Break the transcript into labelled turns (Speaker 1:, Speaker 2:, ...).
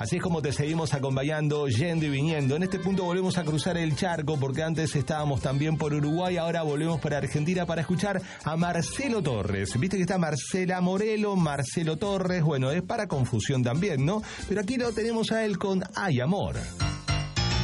Speaker 1: Así es como te seguimos acompañando, yendo y viniendo. En este punto volvemos a cruzar el charco, porque antes estábamos también por Uruguay, ahora volvemos para Argentina para escuchar a Marcelo Torres. Viste que está Marcela Morelo, Marcelo Torres, bueno, es para confusión también, ¿no? Pero aquí lo tenemos a él con Ay Amor.